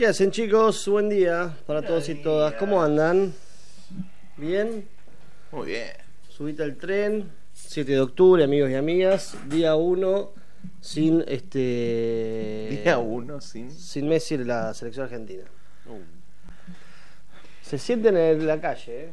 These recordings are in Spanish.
¿Qué hacen, chicos? Buen día para todos y todas. ¿Cómo andan? ¿Bien? Muy bien. Subite al tren, 7 de octubre, amigos y amigas. Día 1 sin Día 1 sin Messi en la selección argentina. Se sienten en la calle,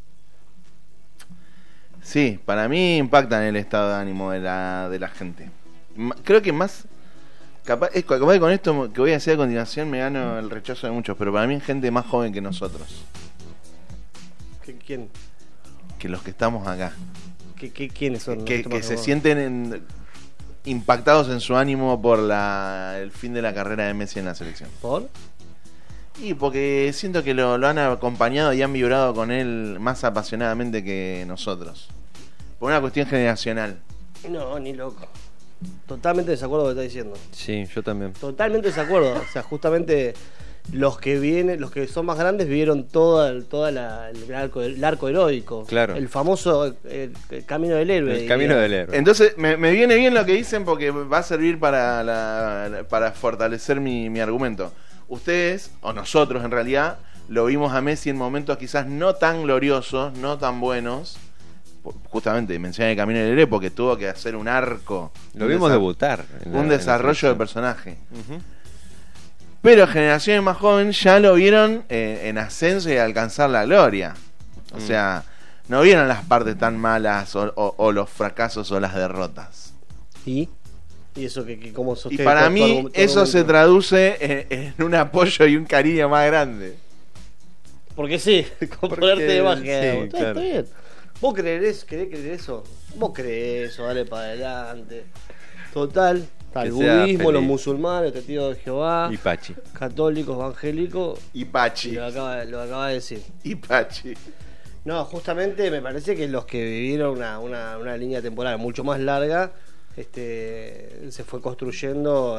Sí, para mí impacta en el estado de ánimo de la gente. Creo que más capaz que con esto que voy a decir a continuación me gano el rechazo de muchos, pero para mí es gente más joven que nosotros. ¿Quién? Que los que estamos acá. ¿Quiénes son? Que se sienten impactados en su ánimo por el fin de la carrera de Messi en la selección. ¿Por? Y porque siento que lo han acompañado y han vibrado con él más apasionadamente que nosotros. Por una cuestión generacional. No, ni loco. Totalmente desacuerdo con lo que está diciendo. Sí, yo también. Totalmente desacuerdo. O sea, justamente los que son más grandes vivieron todo el arco heroico. Claro. El famoso el camino del héroe. El camino del héroe. Entonces me viene bien lo que dicen porque va a servir para fortalecer mi argumento. Ustedes, o nosotros en realidad, lo vimos a Messi en momentos quizás no tan gloriosos, no tan buenos. Justamente mencioné el camino del héroe porque tuvo que hacer un arco. Lo vimos debutar. Un desarrollo del personaje. Uh-huh. Pero generaciones más jóvenes ya lo vieron en ascenso y alcanzar la gloria. O sea, no vieron las partes tan malas o los fracasos o las derrotas. ¿Y eso cómo sostiene? Y para mí eso se traduce en un apoyo y un cariño más grande. Porque sí, con ponerte de baja. Sí, está claro. bien. ¿Vos querés creer eso? Vos creés eso, dale para adelante. Total, el budismo, los musulmanes, testigos de Jehová, y Pachi. Católicos, evangélicos. Y Pachi. Lo acaba de decir. Y Pachi. No, justamente me parece que los que vivieron una línea temporal mucho más larga, se fue construyendo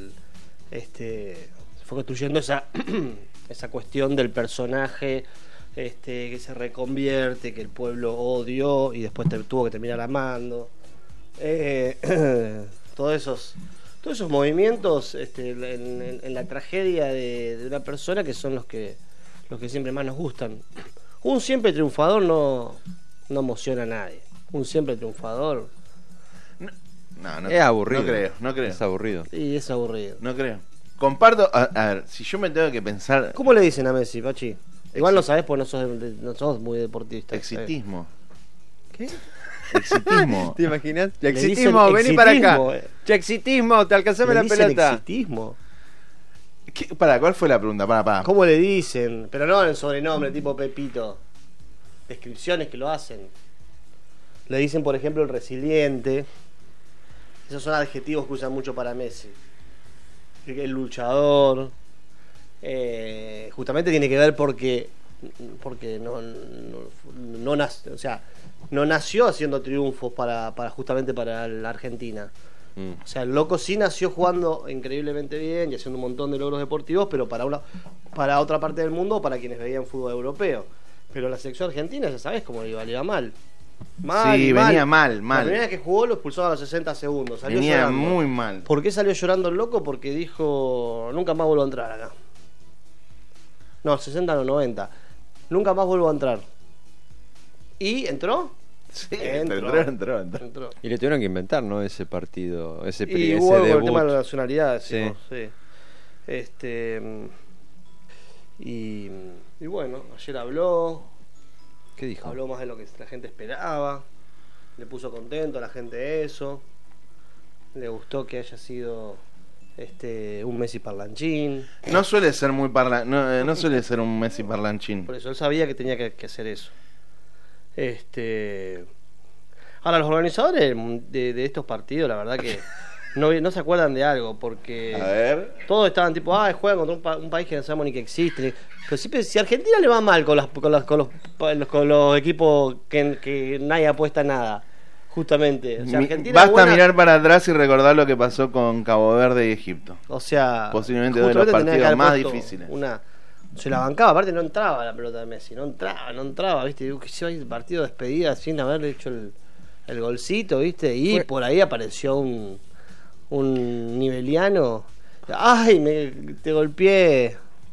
esa cuestión del personaje que se reconvierte, que el pueblo odió y después tuvo que terminar amando. Todos esos movimientos en la tragedia de una persona que son los que siempre más nos gustan. Un siempre triunfador no emociona a nadie. Un siempre triunfador No, es aburrido. No creo. Es aburrido. y es aburrido. No creo. Comparto, a ver, si yo me tengo que pensar... ¿Cómo le dicen a Messi, Pachi? Igual no sabés porque no sos muy deportista. Exitismo. ¿Qué? Exitismo. ¿Te imaginas? Le Exitismo, dicen vení para acá. exitismo, Exitismo, te alcanzame ¿Le la dicen pelota. exitismo? ¿Cuál fue la pregunta? Para. ¿Cómo le dicen? Pero no en sobrenombre tipo Pepito. Descripciones que lo hacen. Le dicen, por ejemplo, el resiliente. Esos son adjetivos que usan mucho para Messi. El luchador. Justamente tiene que ver porque no nació haciendo triunfos justamente para la Argentina. O sea, el loco sí nació jugando increíblemente bien y haciendo un montón de logros deportivos, pero para otra parte del mundo, para quienes veían fútbol europeo. Pero la selección argentina, ya sabés cómo le iba mal. Venía mal. La primera vez que jugó lo expulsaron a los 60 segundos. Salió Venía llorando. muy mal. ¿Por qué salió llorando el loco? Porque dijo, nunca más vuelvo a entrar acá. No, 60 no, 90. Nunca más vuelvo a entrar. ¿Y entró? Sí, Entró. entró. Y le tuvieron que inventar, ¿no? Ese partido, ese Y hubo algo con el debut. tema de la nacionalidad, decimos, Sí. Y bueno, ayer habló ¿Qué dijo? más de lo que la gente esperaba, le puso contento a la gente eso, le gustó que haya sido un Messi parlanchín, No suele ser muy no suele ser un Messi parlanchín. por eso él sabía que tenía que hacer eso. Ahora, los organizadores de estos partidos, la verdad que no se acuerdan de algo, porque A ver. todos estaban tipo, juegan contra un país que no sabemos ni que existe. Pero si a Argentina le va mal con los equipos que nadie apuesta nada, justamente. O sea, Argentina Basta buena, mirar para atrás y recordar lo que pasó con Cabo Verde y Egipto. o sea, Posiblemente uno de los justamente tenía que partidos haber más puesto difíciles. Se la bancaba, aparte no entraba la pelota de Messi, no entraba, ¿viste? Digo, que se va el partido de despedida sin haber hecho el golcito, ¿viste? Y por ahí apareció un niveliano. ¡Ay! Te golpeé.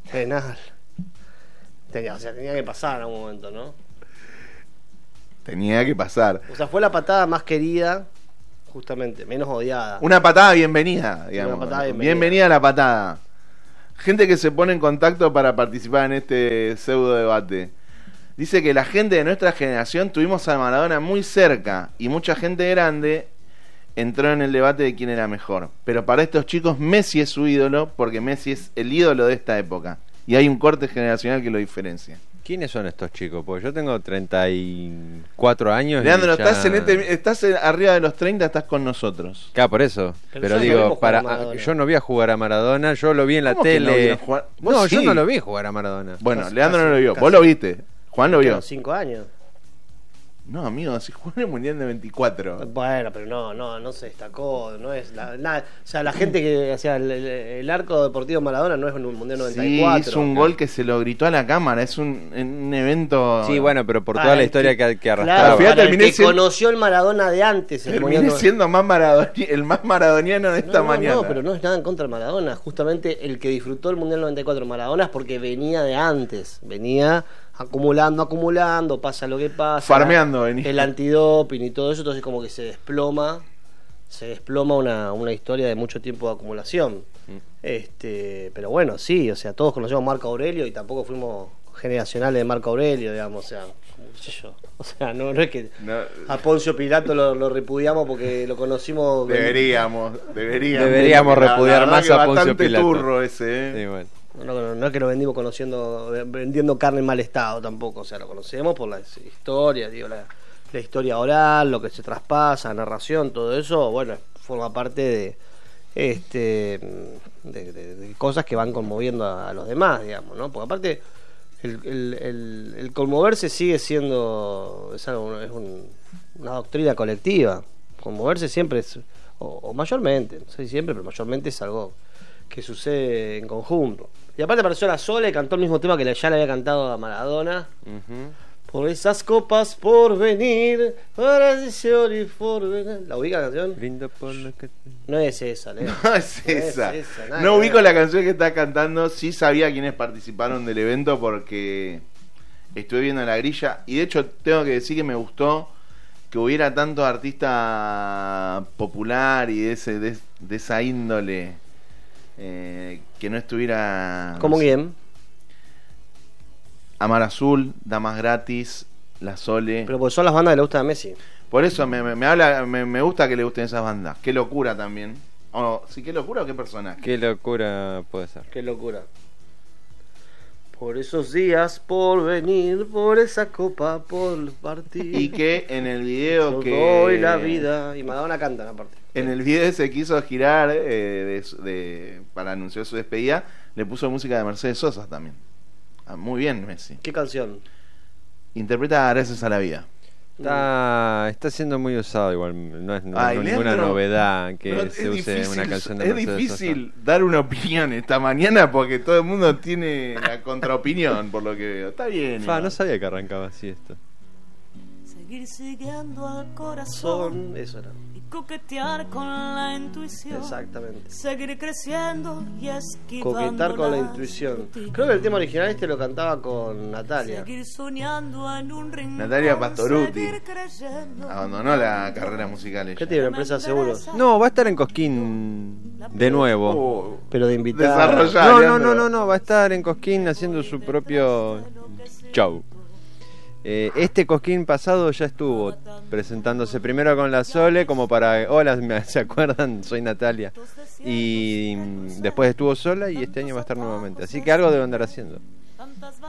Penal. Tenía que pasar en algún momento, ¿no? Tenía que pasar. O sea, fue la patada más querida, justamente, menos odiada. Una patada bienvenida, digamos. Una patada bienvenida. Bienvenida a la patada. Gente que se pone en contacto para participar en este pseudo debate. Dice que la gente de nuestra generación tuvimos a Maradona muy cerca y mucha gente grande entró en el debate de quién era mejor. Pero para estos chicos Messi es su ídolo porque Messi es el ídolo de esta época. Y hay un corte generacional que lo diferencia. ¿Quiénes son estos chicos? Porque yo tengo 34 años. Leandro, y ya... estás arriba de los 30, estás con nosotros. Claro, por eso. Pero Pero ya lo digo, vimos jugar a Maradona. yo no vi a jugar a Maradona, yo lo vi en la ¿Cómo que no tele. vino a jugar? ¿Vos No, sí? yo no lo vi jugar a Maradona. Bueno, Casi, Leandro no lo vio. casi. Vos lo viste. Juan lo vio. 5 años. No, amigo, si jugó en el Mundial de 24. Bueno, pero no se destacó, no es nada. O sea, la gente que hacía el arco deportivo Maradona no es en un Mundial 94. Sí, hizo un gol que se lo gritó a la cámara. Es un evento. Sí, bueno, pero por toda la historia que arrastraba. Claro, Fíjate, para el terminé que siendo- conoció el Maradona de antes. el Terminé Mundial siendo el más maradoniano de esta mañana. No, pero no es nada en contra de Maradona. Justamente el que disfrutó el Mundial 94 Maradona es porque venía de antes. Venía acumulando, pasa lo que pasa. Farmeando, venía. El antidoping y todo eso, entonces como que se desploma una historia de mucho tiempo de acumulación. Pero bueno, sí, o sea, todos conocemos a Marco Aurelio y tampoco fuimos generacionales de Marco Aurelio, digamos, o sea, como qué sé yo. O sea, no es que No. a Poncio Pilato lo repudiamos porque lo conocimos. Deberíamos Deberíamos La repudiar verdad más que a Poncio bastante Pilato. turro ese, ¿eh? Sí, bueno. No es que lo vendimos vendiendo carne en mal estado tampoco, o sea, lo conocemos por las historias, digo, la historia oral, lo que se traspasa, la narración, todo eso, bueno, forma parte de cosas que van conmoviendo a los demás, digamos, ¿no? Porque aparte el conmoverse sigue siendo una doctrina colectiva. Conmoverse siempre es, o mayormente, no sé si siempre, pero mayormente es algo que sucede en conjunto. Y aparte apareció la Sole y cantó el mismo tema que ya le había cantado a Maradona. Ujú. Por esas copas por venir, para y por venir. ¿La ubica la canción? Brindo por lo que... No es esa, Leo. No es esa. nada No que ubico ver. la canción que está cantando. Sí sabía quiénes participaron del evento porque estuve viendo la grilla. Y de hecho tengo que decir que me gustó que hubiera tanto artista popular y de esa índole, que no estuviera... ¿Cómo no sé, quién? Amar Azul, Damas Gratis, La Sole. Pero porque son las bandas que le gustan a Messi. Por eso me gusta que le gusten esas bandas. Qué locura también. Sí, qué locura o qué personaje. Qué locura puede ser. Qué locura. Por esos días, por venir, por esa copa, por partir. Y que en el video Yo que... doy la vida. Y Maradona cantan aparte. En el video se quiso girar para anunciar su despedida. Le puso música de Mercedes Sosa también. Muy bien, Messi. ¿Qué canción? Interpreta Gracias a la Vida. Está siendo muy usado igual. No es Ay, ninguna Leandro, novedad que pero se use una canción de Es Mercedes difícil dar una opinión esta mañana porque todo el mundo tiene la contraopinión por lo que veo. Está bien. Sosa. igual. No sabía que arrancaba así esto. Seguir siguiendo al corazón Eso era. y coquetear con la intuición. Exactamente. Seguir creciendo y esquivando Coquetar con la las intuición. critican. Creo que el tema original lo cantaba con Natalia. Seguir soñando en un rincón. Natalia Pastorutti. Seguir creyendo. Abandonó la carrera musical ella. ¿Qué tiene? ¿Una empresa de seguros? No, va a estar en Cosquín de nuevo. Oh, Pero de invitada. Desarrollá. No, va a estar en Cosquín haciendo su propio show. Este Cosquín pasado ya estuvo presentándose primero con la Sole como para, hola, ¿se acuerdan? Soy Natalia. Y después estuvo sola y este año va a estar nuevamente. Así que algo debe andar haciendo.